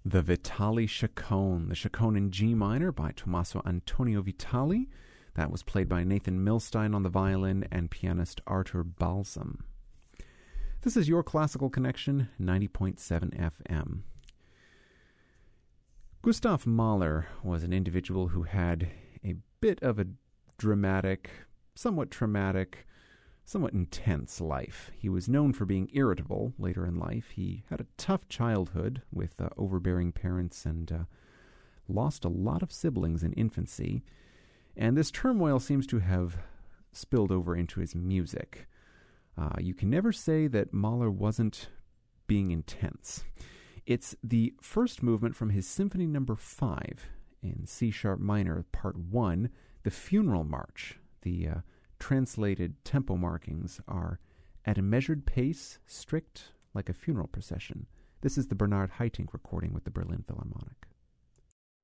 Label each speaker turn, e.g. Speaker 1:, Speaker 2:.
Speaker 1: The Vitali Chaconne, the Chaconne in G minor by Tommaso Antonio Vitali. That was played by Nathan Milstein on the violin and pianist Artur Balsam. This is Your Classical Connection, 90.7 FM. Gustav Mahler was an individual who had a bit of a dramatic, somewhat traumatic, somewhat intense life. He was known for being irritable later in life. He had a tough childhood with overbearing parents and lost a lot of siblings in infancy. And this turmoil seems to have spilled over into his music. You can never say that Mahler wasn't being intense. It's the first movement from his Symphony No. 5 in C-sharp minor, Part 1, the Funeral March. The translated tempo markings are at a measured pace, strict, like a funeral procession. This is the Bernard Haitink recording with the Berlin Philharmonic.